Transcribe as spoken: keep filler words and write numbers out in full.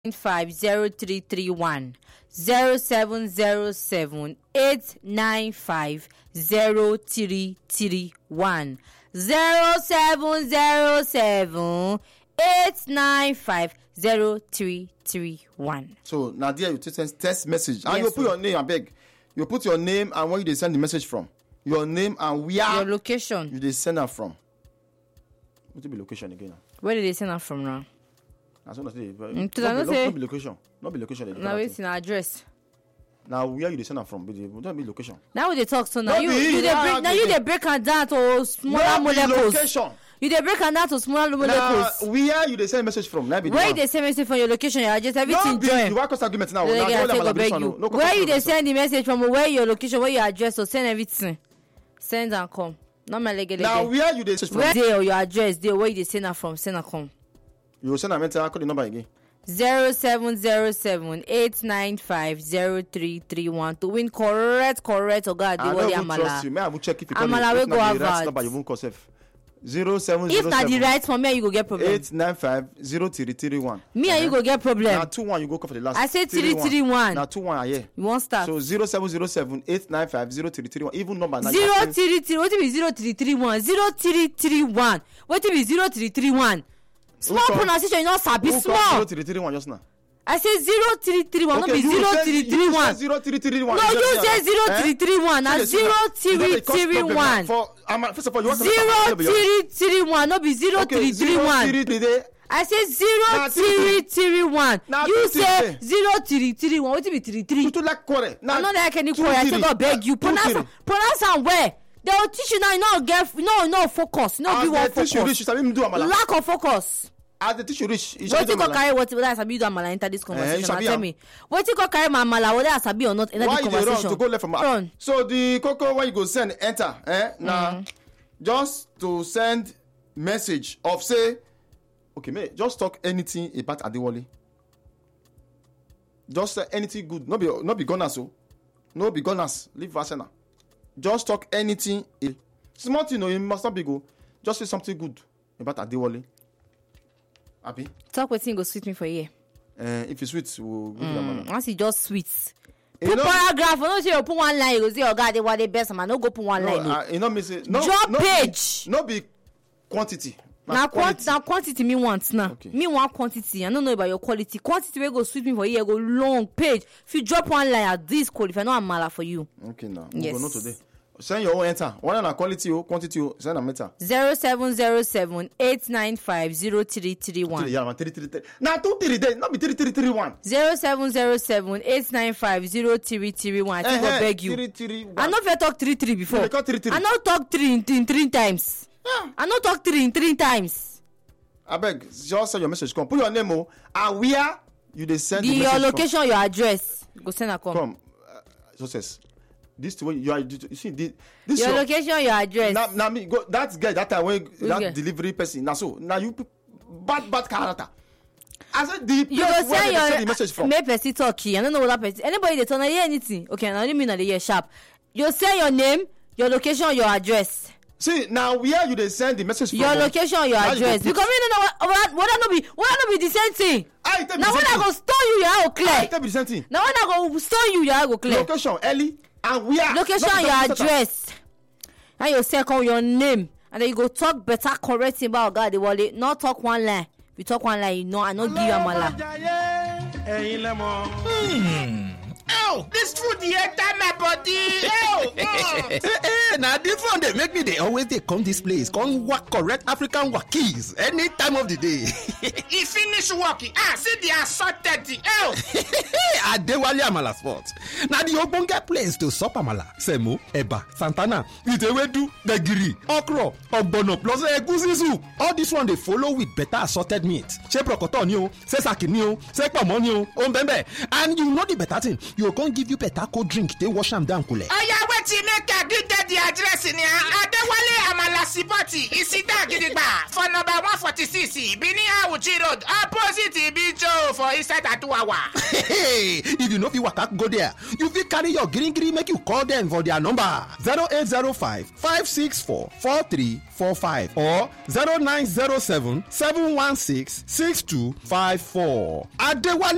five zero three three one zero seven zero seven eight nine five zero three three one zero seven zero seven eight nine five zero three three one. So now there you text text message and Yes, you put sir. your name. I beg you put your name and where you they send the message from. Your name and where Your location. you they send her from. What will be location again? Where did they send that from now? As soon as they, but Mm, not, to that be, no not, say- not be location. Not be location. they do Now that it's thing. in address. Now where you they send her from? But they don't be location. Now we they talk so now No you be, you they yeah, break now okay, you okay. they break and down to smaller Not be molecules. location. You they break and down to smaller Now molecules. where you they send message from? Now be the Where one. they send message from your location, your address, everything No be join. you want cost argument now. Like, Now I you take want go beg elaboration, you. no. No cost Where you they argument. send the message from? Where your location, where your address, or send everything. Send and come. Not my leg. Now where you they send from? Where they or your address, they where you they send her from, send and come. You will send a mental call the number again. Zero seven zero seven eight nine five zero three three one to win correct, correct. Oh God, they I want don't the even trust you. amala. May I will check if you call Amala it. will If go na the right Harvard. number you won't call self. Zero seven If zero not the seven right for me, you go get problem. eight nine five zero three three one. Me and you go get Now problem. two one you go call for the last. I say three three one. Now two one are here. You won't start. So zero seven zero seven eight nine five zero three three one. Even number now. you Zero are saying- three three. What be zero three three one? Zero three three one. What be zero three three one? Small call- pronunciation, you know, sabi Who call small. zero three three one just now? I say zero three three one. No be you zero say- three three you one. say zero three three one. No, you just say now. zero Eh? three three one. Na So zero you know three they cause three problem one. For um, first of all, you want to Zero three three one. No be zero Okay, three three zero one. three three three. I say zero Na three three one. Na You three say three. zero three three one. What be three three? You too like quarrel. Now I no like any two quarrel. I three. say God beg you. Two Pronounce three. am. Pronounce am well. They will teach you now. You no get. No, no focus. No As be one the teach you reach, focus. you sabi me do amala. Lack of focus. As the teach you reach, you sabi Wetin do go amala. carry what whether I sabi do amala enter this you conversation? sabi Tell am. me. Wetin go carry my amala whether I sabi or not enter Why this you dey run conversation? to go left from Run. So the koko when you go send enter, eh? Now just to send message of say, okay, mate, just talk anything about Adewale. Just say anything good. No be no be gunners so. No be gunners. Leave Arsenal. Just talk anything. eh. Small thing, no, you must not be go. Just say something good about Adewale. Happy? Talk wetin go sweet me for here. Uh, if it's sweet, we'll give you that money. Once e just sweet. You Put know- paragraph. No say you put one line. You go say oga Adewale the best man. No go put one No, line. o. uh, you know me say no. Drop no page. Be, no be quantity. na quality. quantity na quantity me want now. Okay. Me want quantity. I don't know about your quality. Quantity wey go sweet me for here go long page. If you drop one line at this qualify, no amala for you. Okay, now we Yes. go know today. Send your own enter. One na quality o, quantity o. Send a meter. Zero seven zero seven eight nine five zero three three one. Yeah, man, three three three. Now two three there. Not be three three three one. Zero seven zero seven eight nine five zero three three one. I think I beg you. Three three one. I no fit talk three three before. No, they call three three. I no talk three in, in three times. I no talk three in three times. I beg, just send your message. Come, put your name o, and where you dey send The, the your message location, your address. Go send a from. come. Come, uh, success. This the way you are. You see this. This Your location, your address. Now, now me go. That guy that time when that guy? delivery person. Now so now you pe- bad bad character. I said the You place go where send they send the your message from. make person talk here. I don't know what that person. Anybody they turn hear anything? Okay, now only me na dey hear sharp. You send your name, your location, your address. See now where you dey send the message from. Your oh, location, your now you go address. put- Because me no know what what what no be what no be the same thing. I tell you Now when I something. go stone you, your eye go I clear. tell you the same thing. Now when I go stone you, your eye go clear. Location early and where. Location, Not your the same address. And your second, your name. And then you go talk better, correct thing about God. They will not talk one line. If you talk one line, you know, I not give you a mala. Oh, this food dey enter my body. Oh, oh. Eh, eh, now this one they make me they always they come this place come work correct African wakis any time of the day. E finish work. Ah, see the assorted. Oh, Adewale Amala Sport. Now the ogbonge place to sup amala, semo, eba, santana, itewedu, gbegiri, okro, ogbono plus egusi soup. All this one they follow with better assorted meat. Ṣé prokoto ni o, ṣé saki ni o, ṣé pomo ni o, o nbembe. And you know the better thing, you go give you better cold drink. They wash am down kule. oya wetin make I give them the address ni Adewale Amala Sport Isida Gidigba for number one forty six Benin Awuji Road opposite Ibijo for inside Atuwawa. Hey, if you know fit waka go there, you fit carry your green green make you call them for their number zero eight zero five five six four four three four five or zero nine zero seven seven one six six two five four. Adewale